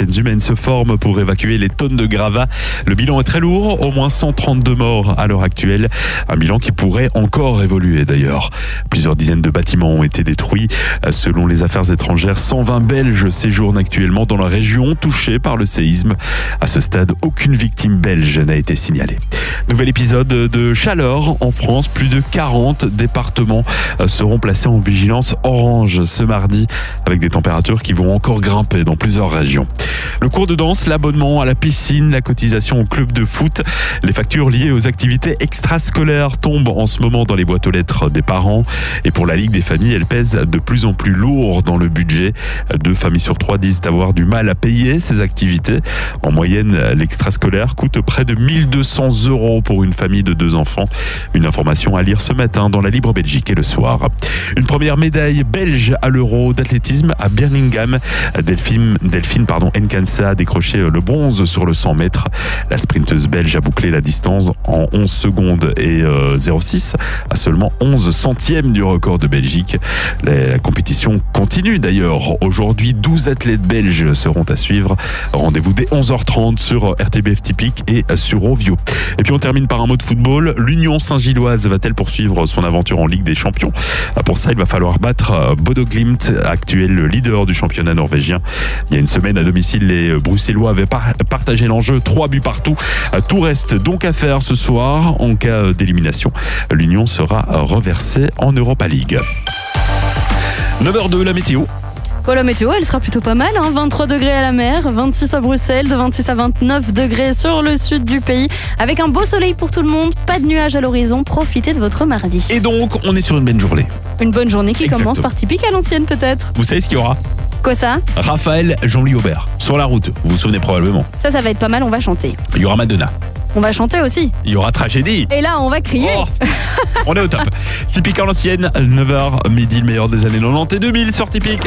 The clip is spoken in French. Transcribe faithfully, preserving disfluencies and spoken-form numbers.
chaînes humaines se forment pour évacuer les tonnes de gravats. Le bilan est très lourd, au moins cent trente-deux morts à l'heure actuelle. Un bilan qui pourrait encore évoluer d'ailleurs. Plusieurs dizaines de bâtiments ont été détruits. Selon les affaires étrangères, cent vingt Belges séjournent actuellement dans la région touchée par le séisme. À ce stade, aucune victime belge n'a été signalée. Nouvel épisode de chaleur en France. Plus de quarante départements seront placés en vigilance orange ce mardi avec des températures qui vont encore grimper dans plusieurs régions. Le cours de danse, l'abonnement à la piscine, la cotisation au club de foot, les factures liées aux activités extrascolaires tombent en ce moment dans les boîtes aux lettres des parents. Et pour la Ligue des familles, elles pèsent de plus en plus lourd dans le budget. Deux familles sur trois disent avoir du mal à payer ces activités. En moyenne, l'extrascolaire coûte près de mille deux cents euros pour une famille de deux enfants. Une information à lire ce matin dans la Libre Belgique et le soir. Une première médaille belge à l'Euro d'athlétisme à Birmingham. Delphine, Delphine pardon, Nkansa a décroché le bronze sur le cent mètres. La sprinteuse belge a bouclé la distance en onze secondes et euh, zéro six à seulement onze centièmes du record de Belgique. La compétition continue d'ailleurs. Aujourd'hui, douze athlètes belges seront à suivre. Rendez-vous dès onze heures trente sur R T B F Typique et sur Ovio. Et puis on termine par un mot de football. L'Union Saint-Gilloise va-t-elle poursuivre son aventure en Ligue des Champions ? Pour ça, il va falloir battre Bodo Glimt, actuel leader du championnat norvégien. Il y a une semaine à domicile, les Bruxellois avaient partagé l'enjeu, trois buts partout. Tout reste donc à faire ce soir. En cas d'élimination, l'Union sera reversée en Europa League. neuf heures deux, la météo. Bon, la météo, elle sera plutôt pas mal, hein. vingt-trois degrés à la mer, vingt-six à Bruxelles, de vingt-six à vingt-neuf degrés sur le sud du pays, avec un beau soleil pour tout le monde, pas de nuages à l'horizon, profitez de votre mardi. Et donc, on est sur une bonne journée. Une bonne journée qui Exactement. Commence par Typique à l'ancienne peut-être. Vous savez ce qu'il y aura ? Quoi ça ? Raphaël, Jean-Louis Aubert, sur la route, vous vous souvenez probablement. Ça, ça va être pas mal, on va chanter. Il y aura Madonna. On va chanter aussi. Il y aura Tragédie. Et là, on va crier. Oh, on est au top. Typique à l'ancienne, neuf heures midi, le meilleur des années quatre-vingt-dix et deux mille sur Typique.